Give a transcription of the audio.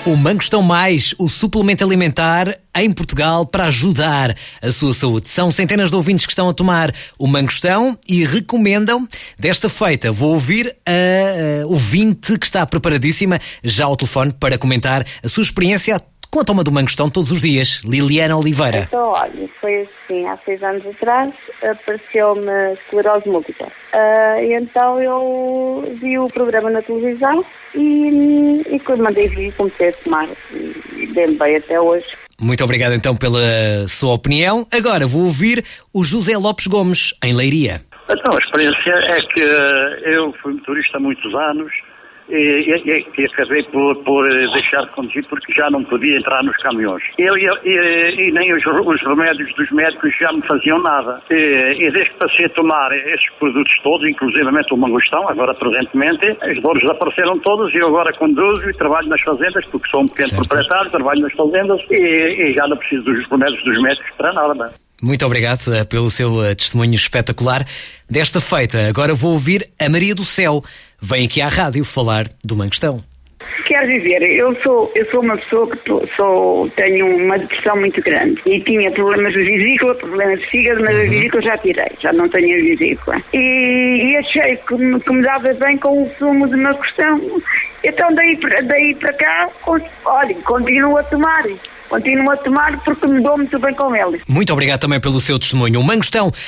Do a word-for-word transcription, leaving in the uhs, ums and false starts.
O Mangostão Mais, o suplemento alimentar em Portugal para ajudar a sua saúde. São centenas de ouvintes que estão a tomar o Mangostão e recomendam. Desta feita, vou ouvir a, a ouvinte que está preparadíssima já ao telefone para comentar a sua experiência com a toma do Mangostão todos os dias. Liliana Oliveira. Então, olha, foi assim, há seis anos atrás, apareceu-me esclerose múltipla. Uh, e então eu vi o programa na televisão e, e quando mandei vir, comecei a tomar e dei-me bem até hoje. Muito obrigado então pela sua opinião. Agora vou ouvir o José Lopes Gomes, em Leiria. Então, a experiência é que eu fui motorista há muitos anos e, e, e acabei por, por deixar de conduzir porque já não podia entrar nos caminhões. Eu, e, e, e nem os, os remédios dos médicos já me faziam nada. E, e desde que passei a tomar esses produtos todos, inclusivamente o Mangostão, agora presentemente, as dores desapareceram todas e eu agora conduzo e trabalho nas fazendas, porque sou um pequeno certo. proprietário, trabalho nas fazendas e, e já não preciso dos remédios dos médicos para nada. Muito obrigado uh, pelo seu uh, testemunho espetacular. Desta feita, agora vou ouvir a Maria do Céu. Vem aqui à rádio falar do Mangostão. Quer dizer, eu sou, eu sou uma pessoa que tô, sou, tenho uma depressão muito grande e tinha problemas de vesícula, problemas de fígado, mas uhum. a vesícula já tirei, já não tenho a vesícula. E, e achei que me, que me dava bem com o sumo de Mangostão. Então daí, daí para cá, olha, continuo a tomar. Continuo a tomar porque me dou muito bem com ele. Muito obrigado também pelo seu testemunho. O Mangostão